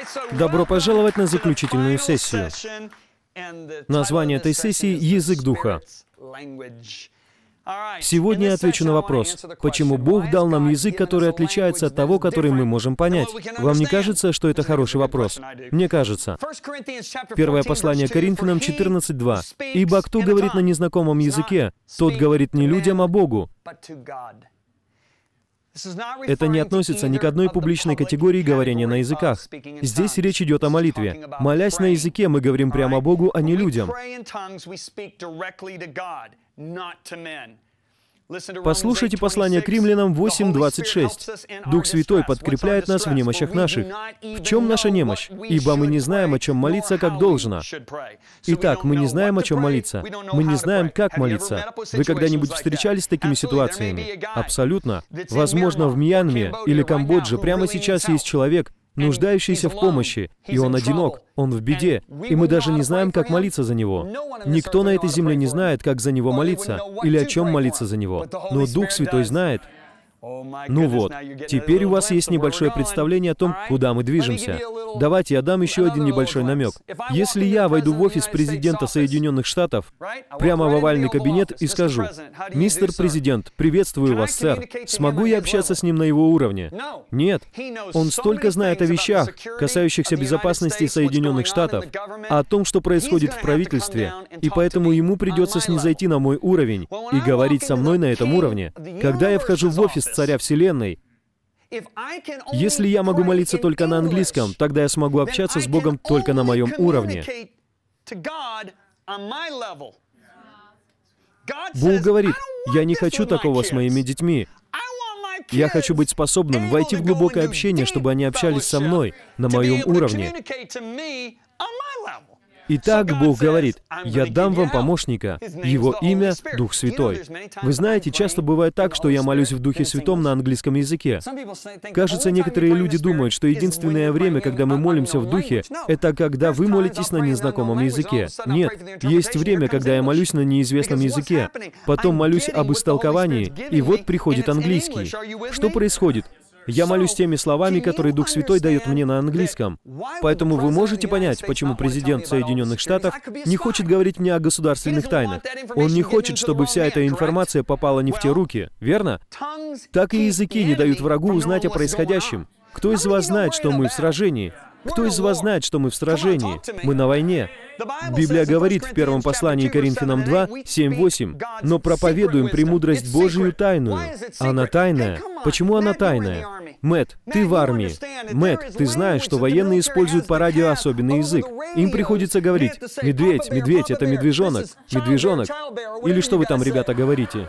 Добро пожаловать на заключительную сессию. Название этой сессии — «Язык Духа». Сегодня я отвечу на вопрос, почему Бог дал нам язык, который отличается от того, который мы можем понять. Вам не кажется, что это хороший вопрос? Мне кажется. Первое послание Коринфянам 14:2. «Ибо кто говорит на незнакомом языке, тот говорит не людям, а Богу». Это не относится ни к одной публичной категории говорения на языках. Здесь речь идет о молитве. Молясь на языке, мы говорим прямо Богу, а не людям. Послушайте послание к Римлянам 8:26. «Дух Святой подкрепляет нас в немощах наших». В чем наша немощь? «Ибо мы не знаем, о чем молиться, как должно». Итак, мы не знаем, о чем молиться. Мы не знаем, как молиться. Вы когда-нибудь встречались с такими ситуациями? Абсолютно. Возможно, в Мьянме или Камбодже прямо сейчас есть человек, нуждающийся в помощи, и он одинок, он в беде, и мы даже не знаем, как молиться за него. Никто на этой земле не знает, как за него молиться, или о чем молиться за него, но Дух Святой знает. Ну вот, теперь у вас есть небольшое представление о том, куда мы движемся. Давайте я дам еще один небольшой намек. Если я войду в офис президента Соединенных Штатов, прямо в овальный кабинет и скажу: «Мистер президент, приветствую вас, сэр. Смогу я общаться с ним на его уровне?» Нет. Он столько знает о вещах, касающихся безопасности Соединенных Штатов, о том, что происходит в правительстве, и поэтому ему придется снизойти на мой уровень и говорить со мной на этом уровне. Когда я вхожу в офис Царя Вселенной, если я могу молиться только на английском, тогда я смогу общаться с Богом только на моем уровне. Бог говорит: «Я не хочу такого с моими детьми. Я хочу быть способным войти в глубокое общение, чтобы они общались со мной на моем уровне». Итак, Бог говорит: «Я дам вам помощника, его имя — Дух Святой». Вы знаете, часто бывает так, что я молюсь в Духе Святом на английском языке. Кажется, некоторые люди думают, что единственное время, когда мы молимся в Духе, это когда вы молитесь на незнакомом языке. Нет, есть время, когда я молюсь на неизвестном языке, потом молюсь об истолковании, и вот приходит английский. Что происходит? Я молюсь теми словами, которые Дух Святой дает мне на английском. Поэтому вы можете понять, почему президент Соединенных Штатов не хочет говорить мне о государственных тайнах. Он не хочет, чтобы вся эта информация попала не в те руки, верно? Так и языки не дают врагу узнать о происходящем. Кто из вас знает, что мы в сражении? Кто из вас знает, что мы в сражении? Мы на войне. Библия говорит в первом послании Коринфянам 2, 7-8, «Но проповедуем премудрость Божию тайную». Она тайная. Почему она тайная? Мэтт, ты в армии. Мэтт, ты знаешь, что военные используют по радио особенный язык. Им приходится говорить: «Медведь, медведь, это медвежонок, медвежонок». Или что вы там, ребята, говорите?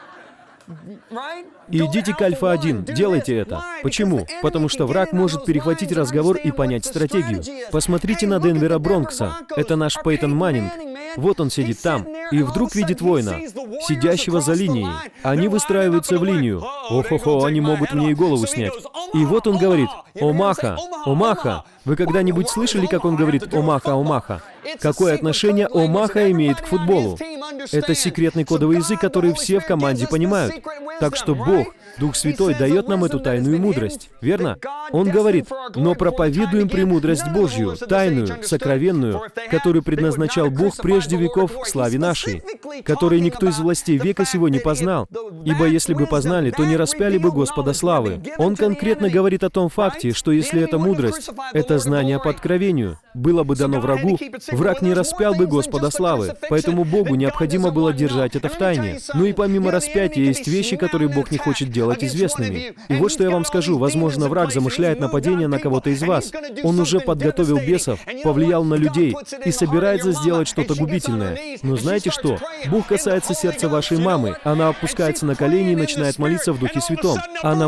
Идите к Альфа-1, делайте это. Почему? Потому что враг может перехватить разговор и понять стратегию. Посмотрите на Денвера Бронкса. Это наш Пейтон Маннинг. Вот он сидит там, и вдруг видит воина, сидящего за линией. Они выстраиваются в линию. Ох-охо, они могут мне и голову снять. И вот он говорит: «Омаха, Омаха». Вы когда-нибудь слышали, как он говорит «Омаха, Омаха»? Какое отношение Омаха имеет к футболу? Это секретный кодовый язык, который все в команде понимают. Так что Бог, Дух Святой, дает нам эту тайную мудрость, верно? Он говорит: «Но проповедуем премудрость Божью, тайную, сокровенную, которую предназначал Бог прежде веков к славе нашей, которой никто из властей века сего не познал. Ибо если бы познали, то не распяли бы Господа славы». Он конкретно говорит о том факте, что если эта мудрость, это знание по откровению, было бы дано врагу, враг не распял бы Господа славы. Поэтому Богу необходимо было держать это в тайне. Ну и помимо распятия есть вещи, которые Бог не хочет делать известными. И вот что я вам скажу: возможно, враг замышляет нападение на кого-то из вас. Он уже подготовил бесов, повлиял на людей и собирается сделать что-то губительное. Но знаете что? Бог касается сердца вашей мамы. Она опускается на колени и начинает молиться в Духе Святом. Она